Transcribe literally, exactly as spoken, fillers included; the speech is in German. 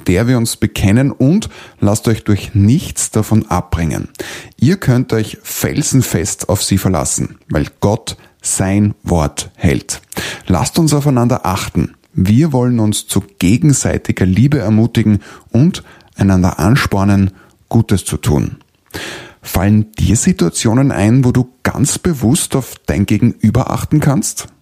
der wir uns bekennen, und lasst euch durch nichts davon abbringen. Ihr könnt euch felsenfest auf sie verlassen, weil Gott sein Wort hält. Lasst uns aufeinander achten. Wir wollen uns zu gegenseitiger Liebe ermutigen und einander anspornen, Gutes zu tun. Fallen dir Situationen ein, wo du ganz bewusst auf dein Gegenüber achten kannst?